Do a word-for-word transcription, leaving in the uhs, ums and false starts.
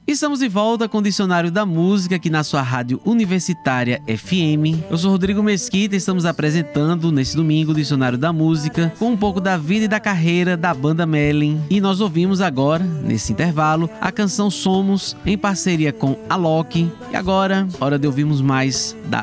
Estamos de volta com o Dicionário da Música aqui na sua rádio Universitária F M. Eu sou Rodrigo Mesquita e estamos apresentando nesse domingo o Dicionário da Música com um pouco da vida e da carreira da banda Melin. E nós ouvimos agora, nesse intervalo, a canção Somos em parceria com Alok. E agora, hora de ouvirmos mais da